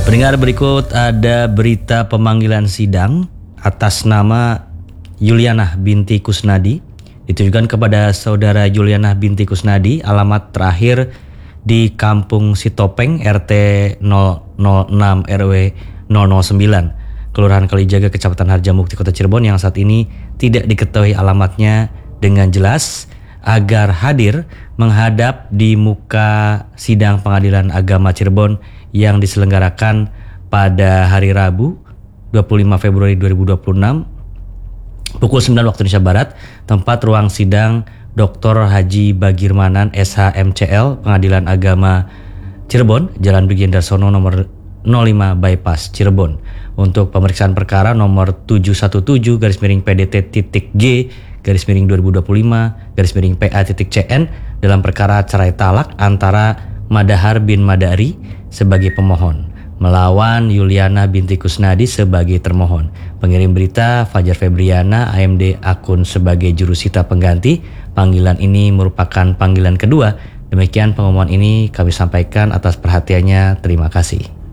Pendengar, berikut ada berita pemanggilan sidang atas nama Yulianah binti Kusnadi. Ditujukan kepada saudara Yulianah binti Kusnadi, alamat terakhir di Kampung Sitopeng, RT 006 RW 009, Kelurahan Kalijaga, Kecamatan Harjamukti, Kota Cirebon, yang saat ini tidak diketahui alamatnya dengan jelas, agar hadir menghadap di muka sidang Pengadilan Agama Cirebon yang diselenggarakan pada hari Rabu 25 Februari 2026 pukul 9 waktu Indonesia Barat, tempat ruang sidang Dr. Haji Bagirmanan SH.MCL, Pengadilan Agama Cirebon, Jalan Brigjen Darsono nomor 05 Bypass Cirebon, untuk pemeriksaan perkara nomor 717-G/PDT.G/2025-PA.CN dalam perkara cerai talak antara Madahar bin Madari sebagai pemohon melawan Yulianah binti Kusnadi sebagai termohon. Pengirim berita Fajar Febriana, AMD akun sebagai jurusita pengganti. Panggilan ini merupakan panggilan kedua. Demikian pengumuman ini kami sampaikan atas perhatiannya. Terima kasih.